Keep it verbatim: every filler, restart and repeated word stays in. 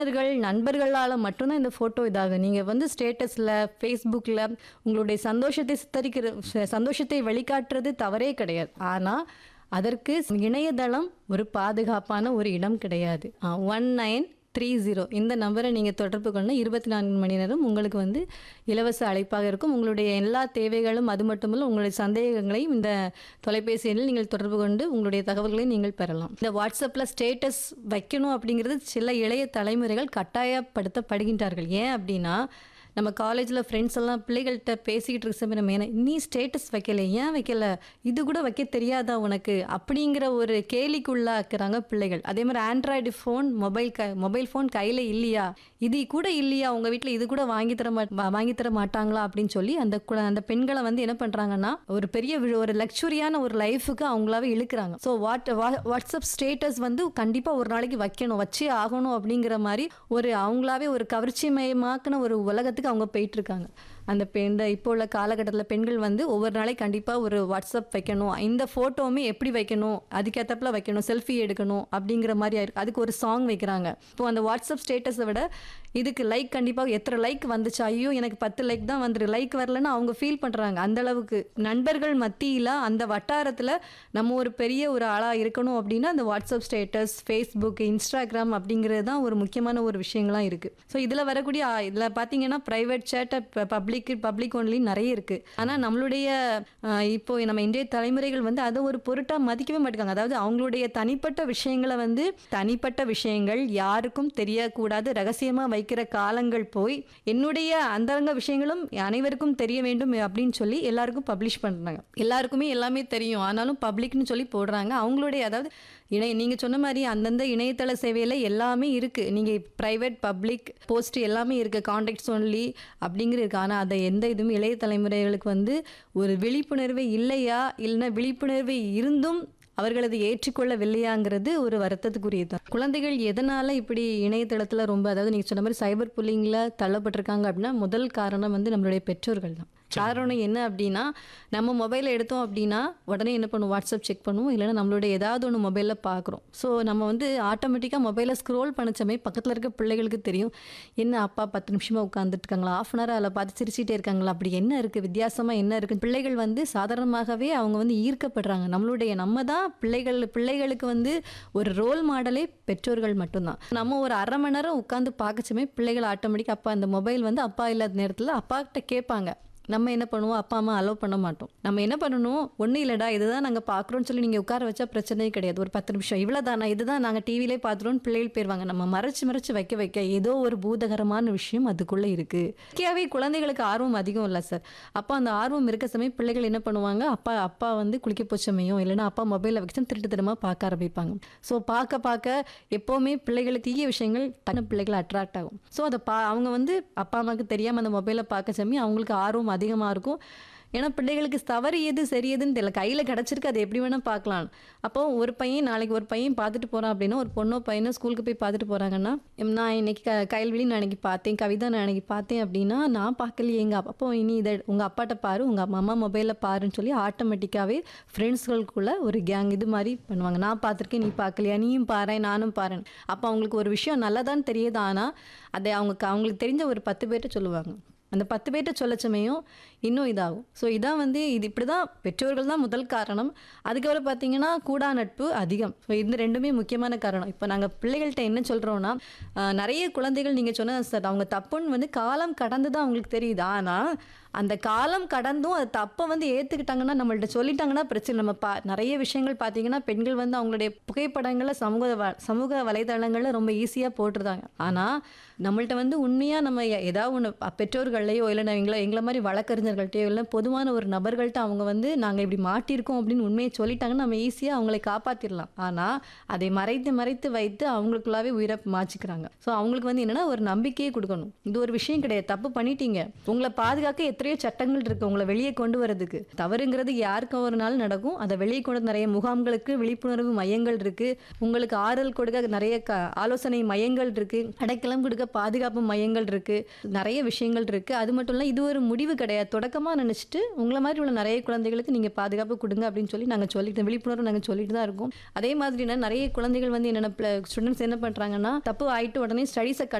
நண்பர்களால் மட்டும்தான் இந்த ஃபோட்டோ இதாகும். நீங்கள் வந்து ஸ்டேட்டஸில் ஃபேஸ்புக்கில் உங்களுடைய சந்தோஷத்தை சித்தரிக்கிற ச- சந்தோஷத்தை வெளிக்காட்டுறது தவறே கிடையாது. ஆனால் அதற்கு இணையதளம் ஒரு பாதுகாப்பான ஒரு இடம் கிடையாது. ஒன் நைன் த்ரீ ஜீரோ இந்த நம்பரை நீங்கள் தொடர்பு கொண்டு இருபத்தி நான்கு மணி நேரம் உங்களுக்கு வந்து இலவச அழைப்பாக இருக்கும். உங்களுடைய எல்லா தேவைகளும் அது மட்டுமல்ல, உங்களுடைய சந்தேகங்களையும் இந்த தொலைபேசி எண்ணில் நீங்கள் தொடர்பு கொண்டு உங்களுடைய தகவல்களையும் நீங்கள் பெறலாம். இந்த வாட்ஸ்அப்பில் ஸ்டேட்டஸ் வைக்கணும் அப்படிங்கிறது சில இளைய தலைமுறைகள் கட்டாயப்படுத்தப்படுகின்றார்கள். ஏன் அப்படின்னா, நம்ம காலேஜில் ஃப்ரெண்ட்ஸ் எல்லாம் பிள்ளைகள்கிட்ட பேசிக்கிட்டு இருக்க சமயம் நம்ம என்ன நீ ஸ்டேட்டஸ் வைக்கல, ஏன் வைக்கல, இது கூட வைக்க தெரியாதா உனக்கு அப்படிங்கிற ஒரு கேலிக்குள்ளாக்குறாங்க பிள்ளைகள். அதே மாதிரி ஆண்ட்ராய்டு ஃபோன் மொபைல் க மொபைல் ஃபோன் கையில் இல்லையா, இது கூட இல்லையா, உங்கள் வீட்டில் இது கூட வாங்கி தர மா வா- வாங்கி தர மாட்டாங்களா அப்படின்னு சொல்லி அந்த குழ- அந்த பெண்களை வந்து என்ன பண்ணுறாங்கன்னா ஒரு பெரிய வி- ஒரு லக்ஸுரியான ஒரு லைஃபுக்கு அவங்களாவே இழுக்கிறாங்க. ஸோ வாட் வா- வாட்ஸ்அப் ஸ்டேட்டஸ் வந்து கண்டிப்பாக ஒரு நாளைக்கு வைக்கணும், வச்சே ஆகணும் அப்படிங்கிற மாதிரி ஒரு அவங்களாவே ஒரு கவர்ச்சிமயமாக்கின ஒரு உலகத்துக்கு அவங்க போயிட்டு இருக்காங்க. அந்த பெ- இந்த இப்போ உள்ள காலகட்டத்தில் பெண்கள் வந்து ஒவ்வொரு நாளைக்கு கண்டிப்பாக ஒரு வாட்ஸ்அப் வைக்கணும், இந்த ஃபோட்டோவுமே எப்படி வைக்கணும், அதுக்கேற்றப்பில் வைக்கணும், செல்ஃபி எடுக்கணும் அப்படிங்கிற மாதிரி ஆயிருக்கு. அதுக்கு ஒரு சாங் வைக்கிறாங்க. இப்போ அந்த வாட்ஸ்அப் ஸ்டேட்டஸை விட இதுக்கு லைக் கண்டிப்பாக எத்தனை லைக் வந்துச்சு, ஐயோ எனக்கு பத்து லைக் தான் வந்துரு, லைக் வரலன்னு அவங்க ஃபீல் பண்ணுறாங்க. அந்த அளவுக்கு நண்பர்கள் மத்தியில் அந்த வட்டாரத்தில் நம்ம ஒரு பெரிய ஒரு ஆளாக இருக்கணும் அப்படின்னா அந்த வாட்ஸ்அப் ஸ்டேட்டஸ், ஃபேஸ்புக், இன்ஸ்டாகிராம் அப்படிங்கிறது தான் ஒரு முக்கியமான ஒரு விஷயங்கள்லாம் இருக்குது. ஸோ இதில் வரக்கூடிய இதில் பார்த்தீங்கன்னா ப்ரைவேட் சேட்டை பப்ளிக் பப்ளிக் ஒன்லி நிறைய இருக்குது. ஆனால் நம்மளுடைய அஹ், இப்போ நம்ம இன்றைய தலைமுறைகள் வந்து அதை ஒரு பொருட்டாக மதிக்கவே மாட்டேங்காங்க. அதாவது அவங்களுடைய தனிப்பட்ட விஷயங்களை வந்து தனிப்பட்ட விஷயங்கள் யாருக்கும் தெரியக்கூடாது, ரகசியமாக வைக்கிற காலங்கள் போய் என்னுடைய அந்தரங்க விஷயங்களும் அனைவருக்கும் தெரிய வேண்டும் அப்படின்னு சொல்லி எல்லாருக்கும் பப்ளிஷ் பண்ணுறாங்க. எல்லாருக்குமே எல்லாமே தெரியும், ஆனாலும் பப்ளிக்னு சொல்லி போடுறாங்க. அவங்களுடைய அதாவது இணைய நீங்கள் சொன்ன மாதிரி அந்தந்த இணையதள சேவையில் எல்லாமே இருக்குது. நீங்கள் ப்ரைவேட் பப்ளிக் போஸ்ட் எல்லாமே இருக்குது, கான்டாக்ட்ஸ் ஒன்லி அப்படிங்கிற இருக்குது. ஆனால் அதை எந்த இதுவும் இளைய தலைமுறைகளுக்கு வந்து ஒரு விழிப்புணர்வே இல்லையா, இல்லைன்னா விழிப்புணர்வு இருந்தும் அவர்கள் அதை ஏற்றுக்கொள்ளவில்லையாங்கிறது ஒரு வருத்தத்துக்குரியது தான். குழந்தைகள் எதனால் இப்படி இணையதளத்தில் ரொம்ப அதாவது நீங்கள் சொன்ன மாதிரி சைபர் புல்லிங்கில் தள்ளப்பட்டிருக்காங்க அப்படின்னா முதல் காரணம் வந்து நம்மளுடைய பெற்றோர்கள் தான். காரணம் என்ன அப்படின்னா, நம்ம மொபைலை எடுத்தோம் அப்படின்னா உடனே என்ன பண்ணுவோம், வாட்ஸ்அப் செக் பண்ணுவோம், இல்லைன்னா நம்மளுடைய ஏதாவது ஒன்று மொபைலில் பார்க்குறோம். ஸோ நம்ம வந்து ஆட்டோமேட்டிக்காக மொபைலை ஸ்க்ரோல் பண்ணச்சமே பக்கத்தில் இருக்க பிள்ளைகளுக்கு தெரியும், என்ன அப்பா பத்து நிமிஷமாக உட்காந்துட்டு இருக்காங்களா, ஆஃப் அன் ஹவர் அதில் பார்த்து சிரிச்சிட்டே இருக்காங்களா, அப்படி என்ன இருக்குது வித்தியாசமாக என்ன இருக்குது. பிள்ளைகள் வந்து சாதாரணமாகவே அவங்க வந்து ஈர்க்கப்படுறாங்க. நம்மளுடைய நம்ம தான் பிள்ளைகள் பிள்ளைகளுக்கு வந்து ஒரு ரோல் மாடலே பெற்றோர்கள் மட்டும்தான். நம்ம ஒரு அரை மணி நேரம் உட்காந்து பார்க்கச்சமே பிள்ளைகள் ஆட்டோமேட்டிக்காக அப்பா அந்த மொபைல் வந்து அப்பா இல்லாத நேரத்தில் அப்பாக்கிட்ட கேட்பாங்க. நம்ம என்ன பண்ணுவோம், அப்பா அம்மா அலோவ் பண்ண மாட்டோம். நம்ம என்ன பண்ணணும், ஒன்றும் இல்லைடா இதுதான் நாங்கள் பார்க்குறோன்னு சொல்லி நீங்கள் உட்கார வச்சா பிரச்சனையே கிடையாது, ஒரு பத்து நிமிஷம் இவ்வளோ தானா, இதுதான் நாங்கள் டிவிலே பார்த்துருவோன்னு பிள்ளைகள் போயிடுவாங்க. நம்ம மறைச்சு மறைச்சு வைக்க வைக்க ஏதோ ஒரு பூதகரமான விஷயம் அதுக்குள்ளே இருக்குது. முக்கியவே குழந்தைகளுக்கு ஆர்வம் அதிகம் இல்லை சார். அப்போ அந்த ஆர்வம் இருக்க சமயம் பிள்ளைகள் என்ன பண்ணுவாங்க, அப்பா அப்பா வந்து குளிக்க போச்சமையும் இல்லைன்னா அப்பா மொபைலில் வச்சு திருட்டு தரமாக பார்க்க ஆரம்பிப்பாங்க. ஸோ பார்க்க பார்க்க எப்போவுமே பிள்ளைகளுக்கு தீய விஷயங்கள் டக்குனு பிள்ளைகள் அட்ராக்ட் ஆகும். ஸோ அதை பா அவங்க வந்து அப்பா அம்மாவுக்கு தெரியாமல் அந்த மொபைலை பார்க்க சமயம் அவங்களுக்கு ஆர்வம் அதிகமாக இருக்கும். ஏன்னா பிள்ளைகளுக்கு தவறு எது சரி எதுன்னு தெரியல, கையில் கிடச்சிருக்கு, அதை எப்படி வேணால் பார்க்கலாம். அப்போ ஒரு பையன் நாளைக்கு ஒரு பையன் பார்த்துட்டு போகிறான் அப்படின்னா, ஒரு பொண்ணோ பையனோ ஸ்கூலுக்கு போய் பார்த்துட்டு போகிறாங்கன்னா, நான் இன்னைக்கு க கைல்வெளி நான் இன்னைக்கு பார்த்தேன், கவிதா நான் இன்னைக்கு பார்த்தேன் அப்படின்னா, நான் பார்க்கலையே எங்கள் அப்பா, அப்போ இனி இதை உங்கள் அப்பாட்ட பாரு, உங்கள் அம்மா மொபைலில் பாருன்னு சொல்லி ஆட்டோமேட்டிக்காகவே ஃப்ரெண்ட்ஸ்களுக்குள்ள ஒரு கேங் இது மாதிரி பண்ணுவாங்க. நான் பார்த்துருக்கேன் நீ பார்க்கலையா, நீயும் பாரு நானும் பாருன்னு. அப்போ அவங்களுக்கு ஒரு விஷயம் நல்லதான்னு தெரியுது, ஆனால் அதை அவங்க அவங்களுக்கு தெரிஞ்ச ஒரு பத்து பேர்கிட்ட சொல்லுவாங்க. அந்த பத்து பேர்கிட்ட சொல்லச்சமையும் இன்னும் இதாகும். ஸோ இதான் வந்து இது இப்படி தான் பெற்றோர்கள் தான் முதல் காரணம். அதுக்கப்புறம் பார்த்தீங்கன்னா கூடா நட்பு அதிகம். ஸோ இந்த ரெண்டுமே முக்கியமான காரணம். இப்போ நாங்கள் பிள்ளைகள்கிட்ட என்ன சொல்கிறோன்னா, நிறைய குழந்தைகள் நீங்கள் சொன்னது சார், அவங்க தப்புன்னு வந்து காலம் கடந்து தான் அவங்களுக்கு தெரியுது. ஆனால் அந்த காலம் கடந்தும் அது தப்பை வந்து ஏற்றுக்கிட்டாங்கன்னா, நம்மள்ட்ட சொல்லிட்டாங்கன்னா பிரச்சனை. நம்ம பா நிறைய விஷயங்கள் பார்த்தீங்கன்னா பெண்கள் வந்து அவங்களுடைய புகைப்படங்களை சமூக வ சமூக வலைதளங்களில் ரொம்ப ஈஸியாக போட்டுருந்தாங்க. ஆனால் நம்மள்ட்ட வந்து உண்மையாக நம்ம எ- ஏதாவது ஒன்று பெற்றோர்களையோ இல்லைன்னா எங்களை எங்களை மாதிரி வழக்கறிஞர்கள்ட்டையோ இல்லை பொதுவான ஒரு நபர்கள்ட்ட அவங்க வந்து நாங்கள் இப்படி மாட்டியிருக்கோம் அப்படின்னு உண்மையை சொல்லிட்டாங்கன்னா நம்ம ஈஸியாக அவங்களை காப்பாற்றிடலாம். ஆனால் அதை மறைத்து மறைத்து வைத்து அவங்களுக்குள்ளாவே உயிரை மாச்சிக்கிறாங்க. ஸோ அவங்களுக்கு வந்து என்னென்னா ஒரு நம்பிக்கையே கொடுக்கணும், இது ஒரு விஷயம் கிடையாது, தப்பு பண்ணிட்டீங்க, உங்களை பாதுகாக்க எத்தனை எத்தனையோ சட்டங்கள் இருக்கு உங்களை வெளியே கொண்டு வரதுக்கு. தவறுங்கிறது யாருக்கும் ஒரு நாள் நடக்கும். அதை வெளியே கொண்டு நிறைய முகாம்களுக்கு விழிப்புணர்வு மையங்கள் இருக்கு. உங்களுக்கு ஆறுதல் கொடுக்க நிறைய க ஆலோசனை மையங்கள் இருக்கு. அடைக்கலம் கொடுக்க பாதுகாப்பு மையங்கள் இருக்கு. நிறைய விஷயங்கள் இருக்கு. அது மட்டும் இல்லை, இது ஒரு முடிவு கிடையாது. தொடக்கமாக நினச்சிட்டு உங்களை மாதிரி உள்ள நிறைய குழந்தைகளுக்கு நீங்கள் பாதுகாப்பு கொடுங்க அப்படின்னு சொல்லி நாங்கள் சொல்லிட்டு விழிப்புணர்வு நாங்கள் சொல்லிட்டு தான் இருக்கோம். அதே மாதிரினா நிறைய குழந்தைகள் வந்து என்னென்ன ஸ்டூடெண்ட்ஸ் என்ன பண்ணுறாங்கன்னா, தப்பு ஆயிட்டு உடனே ஸ்டடீஸை